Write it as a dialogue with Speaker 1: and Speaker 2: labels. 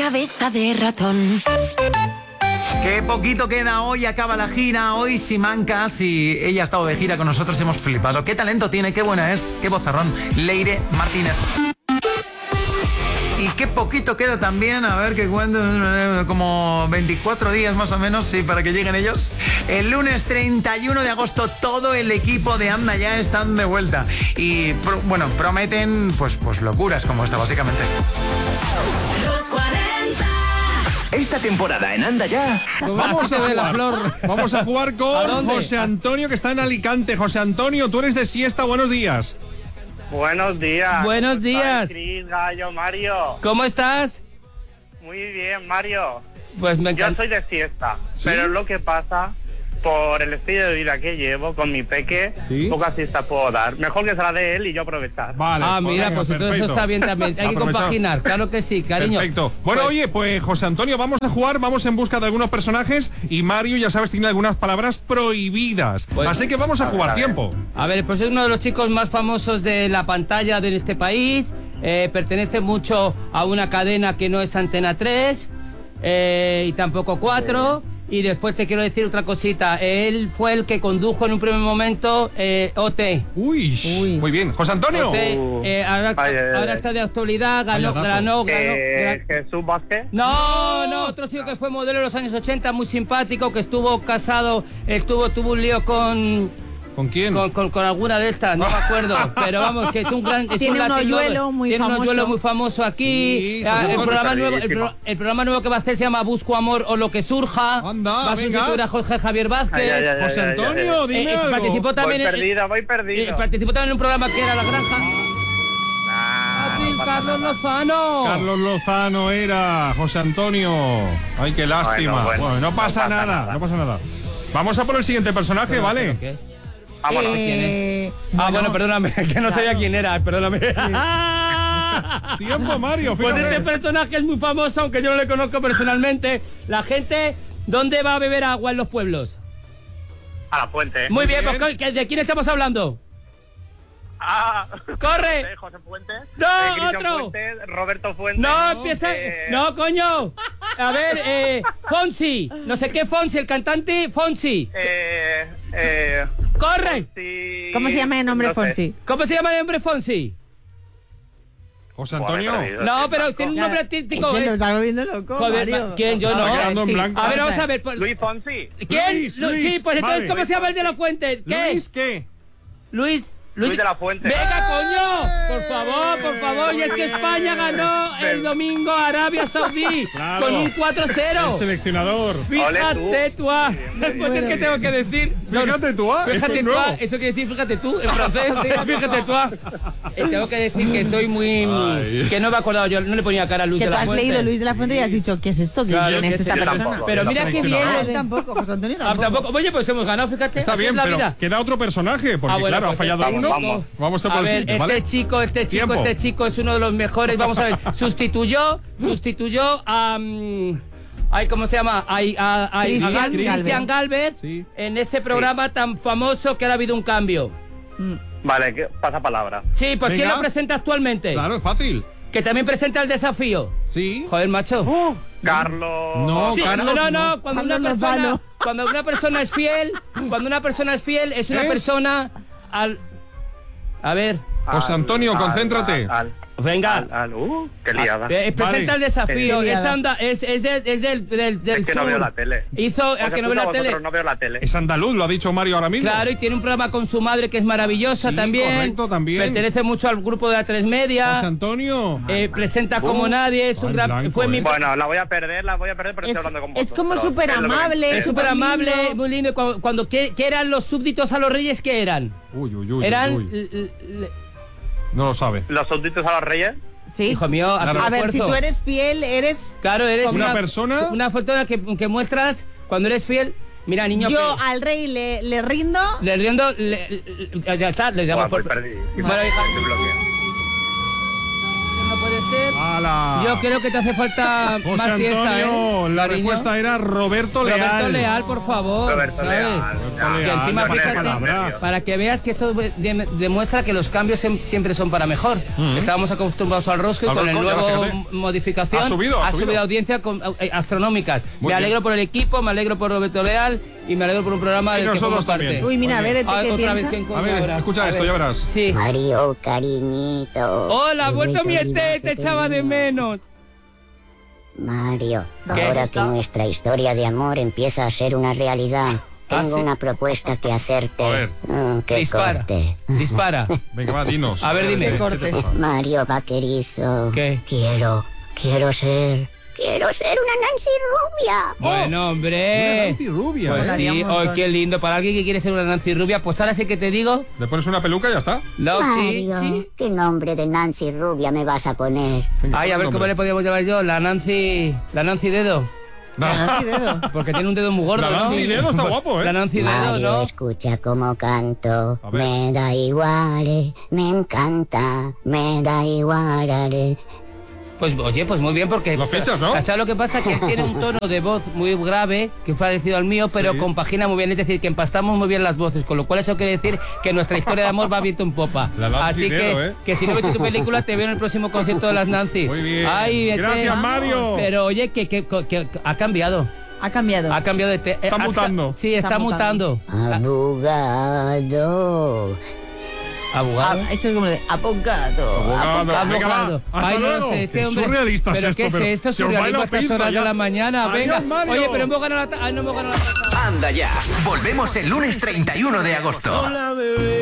Speaker 1: cabeza de ratón.
Speaker 2: Qué poquito queda hoy, acaba la gira. Hoy Simancas, y ella ha estado de gira con nosotros, hemos flipado. Qué talento tiene, qué buena es, qué vozarrón. Leire Martínez. Y qué poquito queda también, a ver qué cuento, como 24 días más o menos, sí, para que lleguen ellos. El lunes 31 de agosto todo el equipo de Anda Ya están de vuelta. Y bueno, prometen pues locuras como esta, básicamente.
Speaker 1: Los 40.
Speaker 3: Esta temporada en Anda Ya
Speaker 4: Vamos a ver la flor. Vamos a jugar con José Antonio, que está en Alicante. José Antonio, tú eres de siesta, buenos días.
Speaker 5: Buenos días.
Speaker 6: Buenos días.
Speaker 5: Cris, Gallo, Mario.
Speaker 6: ¿Cómo estás?
Speaker 5: Muy bien, Mario.
Speaker 6: Pues me
Speaker 5: Yo
Speaker 6: encanta.
Speaker 5: soy de siesta,
Speaker 4: ¿Sí?
Speaker 5: pero lo que pasa, por el estilo de vida que llevo con mi peque,
Speaker 4: ¿Sí?
Speaker 5: poca siesta puedo dar. Mejor que se la dé él y yo aprovechar.
Speaker 4: Vale.
Speaker 6: Mira,
Speaker 4: venga,
Speaker 6: pues entonces
Speaker 4: perfecto.
Speaker 6: eso está bien también. Hay que
Speaker 4: Aprovechar.
Speaker 6: compaginar, claro que sí, cariño.
Speaker 4: Perfecto. Bueno,
Speaker 6: Pues-
Speaker 4: oye, pues José Antonio, vamos a jugar, vamos en busca de algunos personajes y Mario, ya sabes, tiene algunas palabras prohibidas.
Speaker 6: Pues-
Speaker 4: Así que vamos a jugar, tiempo.
Speaker 6: A ver, pues es uno de los chicos más famosos de la pantalla de este país. Pertenece mucho a una cadena que no es Antena 3 y tampoco 4. Y después te quiero decir otra cosita. Él fue el que condujo en un primer momento OT.
Speaker 4: Uy, muy bien. José Antonio.
Speaker 6: OT, ahora,
Speaker 5: Ay, ay, ay.
Speaker 6: ahora está de actualidad, ganó.
Speaker 5: Jesús Vázquez.
Speaker 6: No, otro chico que fue modelo en los años 80, muy simpático, que estuvo casado, tuvo un lío con
Speaker 4: ¿Con quién?
Speaker 6: con alguna de estas, no me acuerdo, pero vamos, que es un gran... es
Speaker 1: Tiene un
Speaker 6: latino,
Speaker 1: hoyuelo muy
Speaker 6: tiene
Speaker 1: famoso.
Speaker 6: un hoyuelo muy famoso aquí.
Speaker 4: Sí,
Speaker 6: El
Speaker 4: José
Speaker 6: programa
Speaker 5: Antonio.
Speaker 6: nuevo, el programa nuevo que va a hacer se llama Busco Amor o lo que surja.
Speaker 4: Anda,
Speaker 6: va a
Speaker 4: venga.
Speaker 6: sustituir a Jorge Javier Vázquez.
Speaker 5: Ay, ay, ay,
Speaker 4: José
Speaker 5: ay, ay,
Speaker 4: Antonio,
Speaker 5: ay.
Speaker 4: dime algo.
Speaker 6: Participó también
Speaker 5: Voy perdido.
Speaker 6: participó también en un programa que era La Granja. Carlos Lozano.
Speaker 4: Carlos Lozano era José Antonio. Ay, qué lástima.
Speaker 5: Bueno,
Speaker 4: No pasa nada, no pasa nada. Vamos a por el siguiente personaje, ¿vale?
Speaker 6: ¿Qué es?
Speaker 5: Vámonos.
Speaker 6: ¿Quién es? Bueno, perdóname, que no sabía quién era, perdóname.
Speaker 4: Tiempo, Mario,
Speaker 6: Pues
Speaker 4: fíjate.
Speaker 6: este personaje es muy famoso, aunque yo no le conozco personalmente. La gente, ¿dónde va a beber agua en los pueblos?
Speaker 5: A la fuente.
Speaker 6: Muy bien,
Speaker 4: bien.
Speaker 6: pues ¿de quién estamos hablando? ¡Corre!
Speaker 5: José Fuentes.
Speaker 6: ¡No,
Speaker 5: Cristian
Speaker 6: otro!
Speaker 5: Fuentes, Roberto Fuentes.
Speaker 6: No, empieza...
Speaker 5: eh,
Speaker 6: No, coño. A ver, Fonsi. No sé qué Fonsi, el cantante Fonsi. ¡Corre!
Speaker 5: Sí.
Speaker 1: ¿Cómo se llama el nombre,
Speaker 5: No sé.
Speaker 1: Fonsi?
Speaker 6: ¿Cómo se llama el hombre Fonsi?
Speaker 4: José
Speaker 5: Buah, me he
Speaker 4: Antonio.
Speaker 5: perdido.
Speaker 6: No, pero tiene un nombre artístico.
Speaker 1: Se
Speaker 6: es-
Speaker 1: lo está volviendo loco,
Speaker 6: Joder,
Speaker 1: Mario.
Speaker 6: ¿quién? Yo
Speaker 4: Está
Speaker 6: no.
Speaker 4: quedando en
Speaker 6: Sí.
Speaker 4: blanco.
Speaker 6: A ver, vamos a ver. pues-
Speaker 5: Luis Fonsi.
Speaker 6: ¿Quién?
Speaker 4: Luis,
Speaker 6: Sí,
Speaker 4: Luis,
Speaker 6: pues entonces,
Speaker 4: vale.
Speaker 6: ¿cómo se llama el de la fuente? ¿Qué?
Speaker 4: ¿Luis qué?
Speaker 6: Luis
Speaker 5: de la Fuente.
Speaker 6: ¡Venga, coño! Por favor. Y es que España ganó el domingo a Arabia Saudí
Speaker 4: Claro.
Speaker 6: con un
Speaker 4: El
Speaker 6: 4-0.
Speaker 4: seleccionador.
Speaker 6: Fíjate tú. Pues es que tengo que decir.
Speaker 4: Fíjate tú, esto
Speaker 6: Fíjate
Speaker 4: es
Speaker 6: tú,
Speaker 4: nuevo.
Speaker 6: eso quiere decir fíjate tú, en francés, fíjate tú. Tengo que decir que soy muy...
Speaker 4: Ay.
Speaker 6: que no me he acordado, yo no le ponía cara a Luis
Speaker 1: Que
Speaker 6: de
Speaker 1: tú
Speaker 6: la
Speaker 1: has
Speaker 6: Fuente.
Speaker 1: leído Luis de la Fuente y has dicho, ¿qué es esto?
Speaker 6: Claro,
Speaker 1: ¿Quién
Speaker 6: que
Speaker 1: es esta
Speaker 6: yo
Speaker 1: persona?
Speaker 5: tampoco.
Speaker 6: Pero
Speaker 4: La
Speaker 6: mira qué bien.
Speaker 4: seleccionadora.
Speaker 1: Él tampoco, José Antonio
Speaker 6: Ah, tampoco. Oye, pues hemos ganado, fíjate.
Speaker 4: Está
Speaker 6: así
Speaker 4: bien,
Speaker 6: es la
Speaker 4: pero
Speaker 6: vida.
Speaker 4: queda otro personaje, porque
Speaker 6: Bueno,
Speaker 4: claro,
Speaker 6: pues
Speaker 4: ha fallado
Speaker 6: este
Speaker 4: uno.
Speaker 5: vamos.
Speaker 4: Vamos a por
Speaker 6: A
Speaker 4: el
Speaker 6: ver,
Speaker 4: siguiente, ¿vale?
Speaker 6: este chico es uno de los mejores. Vamos a ver, sustituyó a... ay, ¿cómo se llama? A Cristian Gálvez
Speaker 4: Sí.
Speaker 6: en ese programa tan famoso que ahora ha habido un cambio.
Speaker 5: Vale, pasa palabra.
Speaker 6: Sí, pues ¿quién
Speaker 4: Venga.
Speaker 6: lo presenta actualmente?
Speaker 4: Claro, es fácil.
Speaker 6: Que también presenta el desafío.
Speaker 4: Sí.
Speaker 6: Joder, macho.
Speaker 5: Carlos.
Speaker 4: No,
Speaker 6: Sí,
Speaker 4: Carlos,
Speaker 6: no, cuando una
Speaker 1: Carlos
Speaker 6: persona,
Speaker 1: Lozano.
Speaker 6: cuando una persona es fiel, es una
Speaker 4: ¿Es?
Speaker 6: persona al... A ver,
Speaker 4: José Antonio, concéntrate.
Speaker 6: venga.
Speaker 5: Qué liada.
Speaker 6: Presenta
Speaker 4: Vale.
Speaker 6: el desafío,
Speaker 1: Qué
Speaker 6: es,
Speaker 1: liada.
Speaker 6: es del
Speaker 5: Es que no
Speaker 6: sur.
Speaker 5: veo la tele.
Speaker 6: Hizo,
Speaker 5: Os
Speaker 6: ¿a que no ve
Speaker 5: escucho a
Speaker 6: la tele?
Speaker 5: vosotros, no veo la tele.
Speaker 4: Es andaluz, lo ha dicho Mario ahora mismo.
Speaker 6: Claro, y tiene un programa con su madre que es maravillosa
Speaker 4: Sí,
Speaker 6: también.
Speaker 4: correcto, también.
Speaker 6: Pertenece mucho al grupo de la 3 Media.
Speaker 4: José Antonio.
Speaker 6: Presenta como nadie, es un
Speaker 4: Ay,
Speaker 6: gran...
Speaker 4: blanco,
Speaker 6: fue mi...
Speaker 5: Bueno, la voy a perder, pero estoy hablando con vosotros.
Speaker 1: Es como
Speaker 5: pero
Speaker 1: súper
Speaker 5: es lo que-
Speaker 1: amable.
Speaker 6: Es súper amable,
Speaker 1: lindo.
Speaker 6: muy lindo. Cuando ¿qué eran los súbditos a los reyes? ¿Qué eran?
Speaker 4: Uy.
Speaker 6: Eran...
Speaker 4: No lo sabe.
Speaker 5: Los súbditos a los reyes.
Speaker 1: Sí.
Speaker 6: Hijo mío, haz un
Speaker 1: A ver, si
Speaker 6: esfuerzo.
Speaker 1: tú eres fiel, eres...
Speaker 6: Claro, eres
Speaker 4: ¿Una persona?
Speaker 6: Una persona que muestras cuando eres fiel. Mira, niño,
Speaker 1: Yo
Speaker 6: que
Speaker 1: al rey le rindo.
Speaker 6: le riendo, ya está, le damos
Speaker 5: Buah,
Speaker 6: por...
Speaker 5: voy perdido.
Speaker 6: Bueno, hija,
Speaker 5: Estoy bloqueado.
Speaker 6: no puede ser.
Speaker 4: ¡Hala!
Speaker 6: Yo creo que te hace falta
Speaker 4: José
Speaker 6: más siesta,
Speaker 4: Antonio, la
Speaker 6: cariño?
Speaker 4: respuesta era Roberto Leal.
Speaker 6: Roberto Leal, por favor.
Speaker 5: Roberto
Speaker 6: ¿sabes?
Speaker 5: Leal.
Speaker 4: Roberto
Speaker 6: Que
Speaker 4: Leal,
Speaker 6: encima,
Speaker 4: ya
Speaker 6: fíjate,
Speaker 4: palabra.
Speaker 6: para que veas que esto demuestra que los cambios siempre son para mejor. Estábamos acostumbrados al rosco y
Speaker 4: Al
Speaker 6: con el
Speaker 4: rosco, ya,
Speaker 6: nuevo
Speaker 4: fíjate.
Speaker 6: modificación
Speaker 4: Ha subido
Speaker 6: audiencia astronómicas.
Speaker 4: Muy
Speaker 6: Me
Speaker 4: bien.
Speaker 6: alegro por el equipo, me alegro por Roberto Leal y me alegro por un programa
Speaker 4: Y
Speaker 6: del que formo
Speaker 4: nosotros
Speaker 6: parte.
Speaker 4: también.
Speaker 1: Uy, mira, a
Speaker 4: Muy
Speaker 1: ver,
Speaker 4: bien.
Speaker 1: ¿qué
Speaker 6: Otra vez,
Speaker 1: piensa?
Speaker 6: ¿quién
Speaker 4: A
Speaker 6: coño
Speaker 4: ver,
Speaker 6: ahora?
Speaker 4: escucha
Speaker 6: A
Speaker 4: esto,
Speaker 6: ver.
Speaker 4: ya verás.
Speaker 6: Sí.
Speaker 7: Mario, cariñito.
Speaker 6: Hola,
Speaker 7: He
Speaker 6: vuelto mi
Speaker 7: a
Speaker 6: Esté, te
Speaker 7: olvidarte,
Speaker 6: echaba de
Speaker 7: cariño.
Speaker 6: menos.
Speaker 7: Mario,
Speaker 6: ¿Qué es
Speaker 7: ahora que
Speaker 6: esto?
Speaker 7: nuestra historia de amor empieza a ser una realidad, tengo
Speaker 6: ¿sí?
Speaker 7: una propuesta que hacerte.
Speaker 4: A ver.
Speaker 7: Que
Speaker 6: Dispara,
Speaker 7: corte.
Speaker 6: dispara.
Speaker 4: Venga, va, dinos.
Speaker 6: A ver, dime.
Speaker 4: ¿qué te
Speaker 1: Corte.
Speaker 4: pasa?
Speaker 7: Mario Vaquerizo.
Speaker 6: ¿Qué?
Speaker 7: Quiero ser una Nancy rubia.
Speaker 6: Bueno,
Speaker 4: Una
Speaker 6: hombre.
Speaker 4: Nancy rubia.
Speaker 6: Pues
Speaker 1: Molaría
Speaker 6: sí,
Speaker 1: un
Speaker 6: hoy
Speaker 1: montón.
Speaker 6: qué lindo. Para alguien que quiere ser una Nancy rubia, pues ahora sí que te digo.
Speaker 4: Le pones una peluca y ya está.
Speaker 6: No, sí,
Speaker 7: Mario,
Speaker 6: sí.
Speaker 7: ¿qué nombre de Nancy rubia me vas a poner?
Speaker 4: Venga,
Speaker 6: Ay, a
Speaker 4: pon
Speaker 6: ver
Speaker 4: el
Speaker 6: cómo
Speaker 4: nombre.
Speaker 6: le podríamos llamar yo. La Nancy Dedo.
Speaker 1: Nancy Dedo.
Speaker 6: Porque tiene un dedo muy gordo,
Speaker 4: La
Speaker 6: ¿no?
Speaker 4: Nancy Dedo está guapo, ¿eh?
Speaker 6: La Nancy Dedo,
Speaker 7: Mario,
Speaker 6: ¿no?
Speaker 7: escucha cómo canto.
Speaker 4: A ver.
Speaker 7: Me da igual, me encanta, me da igual.
Speaker 6: Pues oye, pues muy bien porque...
Speaker 4: Lo fichas, ¿no?
Speaker 6: ¿Sabes lo que pasa? Que él tiene un tono de voz muy grave, que es parecido al mío, pero
Speaker 4: Sí.
Speaker 6: compagina muy bien. Es decir, que empastamos muy bien las voces, con lo cual eso quiere decir que nuestra historia de amor va viento en popa.
Speaker 4: La Nancy
Speaker 6: Así
Speaker 4: Dedo,
Speaker 6: que si no he hecho tu película, te veo en el próximo concierto de las Nancy's.
Speaker 4: Muy bien.
Speaker 6: Ay,
Speaker 4: Gracias, Mario.
Speaker 6: Pero oye, que ha cambiado.
Speaker 1: Ha cambiado.
Speaker 6: Ha cambiado de...
Speaker 4: Está mutando.
Speaker 6: Sí, está
Speaker 1: Está
Speaker 6: mutando.
Speaker 7: Abogado.
Speaker 6: Abogado.
Speaker 1: Esto es como de abogado.
Speaker 4: Abogado. Venga, va.
Speaker 6: Abogado.
Speaker 4: Hasta
Speaker 6: Ay, no
Speaker 4: luego.
Speaker 6: sé, este
Speaker 4: Qué
Speaker 6: hombre.
Speaker 4: surrealista es
Speaker 6: ¿Pero
Speaker 4: esto,
Speaker 6: qué es
Speaker 4: pero
Speaker 6: esto?
Speaker 4: se os va
Speaker 6: Surrealismo
Speaker 4: la
Speaker 6: a estas
Speaker 4: pinza
Speaker 6: horas
Speaker 4: ya.
Speaker 6: de la mañana.
Speaker 4: Adiós,
Speaker 6: Venga.
Speaker 4: Mario.
Speaker 6: Oye, pero hemos ganado la... Ay, no hemos ganado la...
Speaker 3: Anda ya. Volvemos el lunes 31 de agosto.